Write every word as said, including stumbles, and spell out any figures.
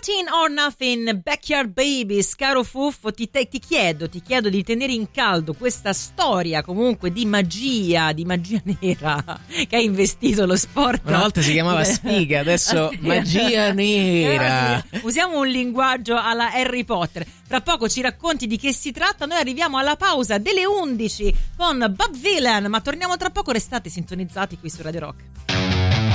fourteen or Nothing, Backyard Babies. Caro Fuffo, ti, te, ti chiedo ti chiedo di tenere in caldo questa storia comunque di magia, di magia nera che ha investito lo sport. Una volta si chiamava sfiga, adesso magia nera. Usiamo un linguaggio alla Harry Potter. Fra poco ci racconti di che si tratta. Noi arriviamo alla pausa delle undici con Bob Vylan, ma torniamo tra poco. Restate sintonizzati qui su Radio Rock.